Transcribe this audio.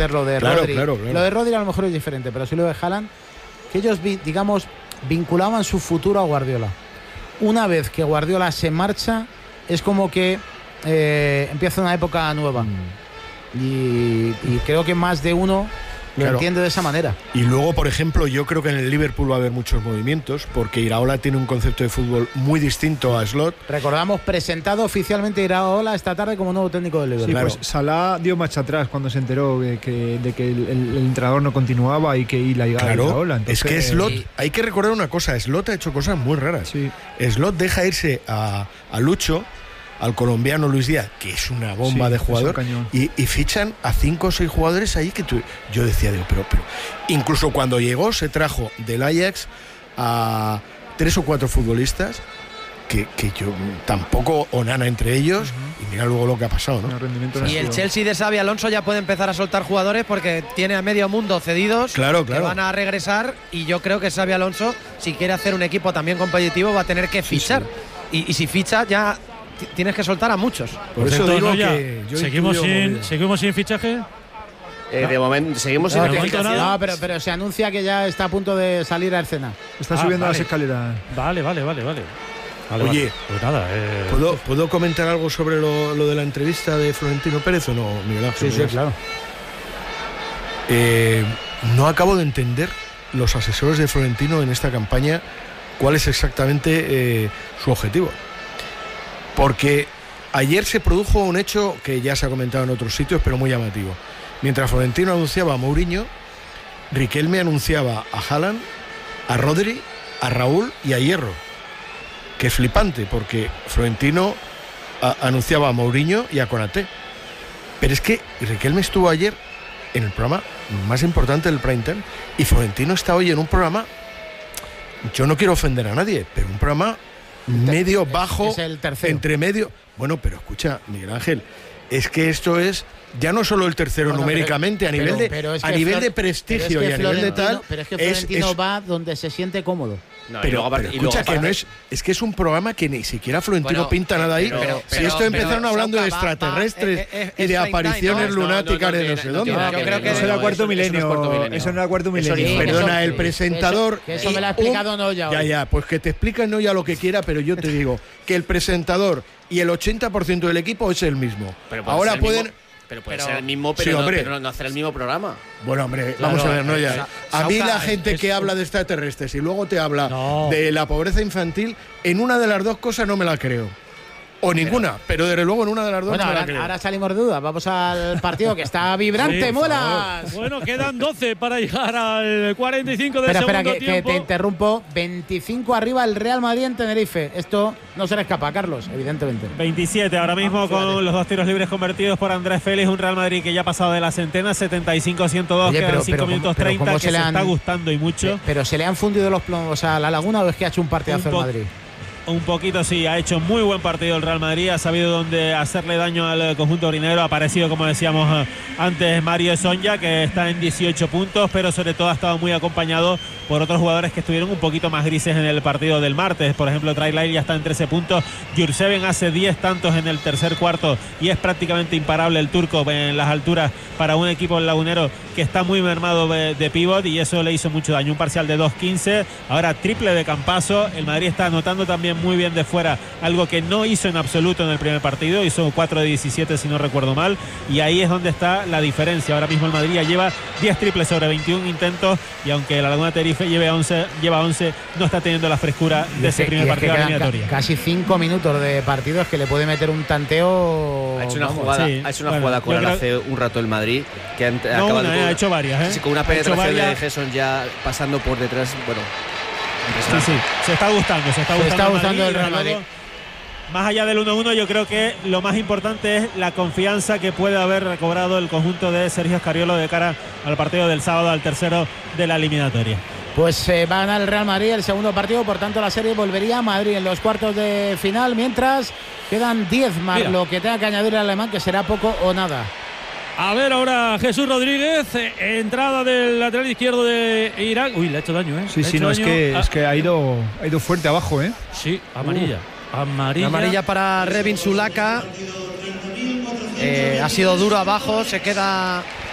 meter lo de Claro, Rodri. claro. Lo de Rodri a lo mejor es diferente, pero sí lo de Haaland, que ellos, digamos, vinculaban su futuro a Guardiola. Una vez que Guardiola se marcha, es como que empieza una época nueva. Y creo que más de uno lo entiende de esa manera. Y luego, por ejemplo, yo creo que en el Liverpool va a haber muchos movimientos, porque Iraola tiene un concepto de fútbol muy distinto a Slot. Recordamos, presentado oficialmente Iraola esta tarde como nuevo técnico del Liverpool. Sí, Claro. pues Salah dio marcha atrás cuando se enteró de que el entrenador no continuaba y que la llegada de Iraola. Es que Slot, hay que recordar una cosa, Slot ha hecho cosas muy raras. Sí. Slot deja irse a Lucho, al colombiano Luis Díaz, que es una bomba de jugador, es un cañón. y fichan a 5 o 6 jugadores ahí que yo decía, pero incluso cuando llegó se trajo del Ajax a 3 o 4 futbolistas que yo tampoco, Onana entre ellos, y mira luego lo que ha pasado, ¿no? Y el Chelsea de Xabi Alonso ya puede empezar a soltar jugadores porque tiene a medio mundo cedidos que van a regresar, y yo creo que Xabi Alonso, si quiere hacer un equipo también competitivo, va a tener que fichar. Y si ficha ya tienes que soltar a muchos. Por eso digo que seguimos sin fichaje. De momento seguimos sin notificación. No, pero se anuncia que ya está a punto de salir a escena. Está subiendo las escaleras. Vale. Oye, pues nada. ¿Puedo comentar algo sobre lo de la entrevista de Florentino Pérez o no, Miguel Ángel? Sí, claro. No acabo de entender los asesores de Florentino en esta campaña cuál es exactamente su objetivo. Porque ayer se produjo un hecho que ya se ha comentado en otros sitios, pero muy llamativo. Mientras Florentino anunciaba a Mourinho, Riquelme anunciaba a Haaland, a Rodri, a Raúl y a Hierro. Que es flipante, porque Florentino anunciaba a Mourinho y a Konaté. Pero es que Riquelme estuvo ayer en el programa más importante del prime time, y Florentino está hoy en un programa, yo no quiero ofender a nadie, pero un programa medio bajo, es el tercero. Entre medio. Bueno, pero escucha, Miguel Ángel, es que esto es ya no solo el tercero numéricamente, a nivel de prestigio y a nivel de tal. Pero es que Florentino va donde se siente cómodo. No, pero escucha, que no es que es un programa que ni siquiera Florentino pinta nada ahí. Si esto empezaron hablando de extraterrestres y de apariciones lunáticas de no sé dónde. Yo creo que eso era cuarto milenio. Eso no era cuarto milenio. Perdona, el presentador. Eso me lo ha explicado Noya. Ya, pues que te explica Noya lo que quiera, pero yo te digo que el presentador y el 80% del equipo es el mismo. Ahora pueden. Pero puede ser el mismo, pero no hacer el mismo programa. Bueno, hombre, vamos a ver, ¿no? Ya. A mí la gente que habla de extraterrestres y luego te habla de la pobreza infantil, en una de las dos cosas no me la creo. O ninguna, pero desde luego en una de las dos no me la creo. Ahora salimos de dudas. Vamos al partido que está vibrante, Muelas. Bueno, quedan 12 para llegar al 45 del segundo tiempo. Que te interrumpo. 25 arriba el Real Madrid en Tenerife. Esto no se le escapa a Carlos, evidentemente. 27 ahora mismo con los 2 tiros libres convertidos por Andrés Félix. Un Real Madrid que ya ha pasado de la centena, 75-102, quedan 5 minutos 30, que se está gustando y mucho. Pero ¿se le han fundido los plomos a la Laguna o es que ha hecho un partidazo el Madrid? Un poquito sí, ha hecho muy buen partido el Real Madrid, ha sabido dónde hacerle daño al conjunto orinero. Ha aparecido, como decíamos antes, Mario Sonja, que está en 18 puntos, pero sobre todo ha estado muy acompañado por otros jugadores que estuvieron un poquito más grises en el partido del martes. Por ejemplo, Trailair ya está en 13 puntos, Jurseven hace 10 tantos en el tercer cuarto y es prácticamente imparable el turco en las alturas para un equipo lagunero que está muy mermado de pívot, y eso le hizo mucho daño. Un parcial de 2-15, ahora triple de Campazzo. El Madrid está anotando también muy bien de fuera, algo que no hizo en absoluto en el primer partido, hizo 4 de 17 si no recuerdo mal, y ahí es donde está la diferencia. Ahora mismo el Madrid ya lleva 10 triples sobre 21 intentos, y aunque la Laguna Tenerife lleva 11, no está teniendo la frescura de ese primer partido de eliminatoria. Casi 5 minutos de partidos que le puede meter un tanteo. Ha hecho una jugada con él hace un rato el Madrid, que ha hecho varias, sí, con una penetración de Gerson ya pasando por detrás. Bueno, sí, se está gustando el Real Madrid. Más allá del 1-1, yo creo que lo más importante es la confianza que puede haber recobrado el conjunto de Sergio Scariolo de cara al partido del sábado, al tercero de la eliminatoria. Pues va a ganar el Real Madrid el segundo partido, por tanto la serie volvería a Madrid en los cuartos de final, mientras quedan 10 más. Mira, lo que tenga que añadir el alemán, que será poco o nada. A ver ahora Jesús Rodríguez, entrada del lateral izquierdo de Irak. Uy, le ha hecho daño, ¿eh? Sí, es que ha ido fuerte abajo, ¿eh? Sí, amarilla. Amarilla para Revin Sulaka. Ha sido duro abajo, se queda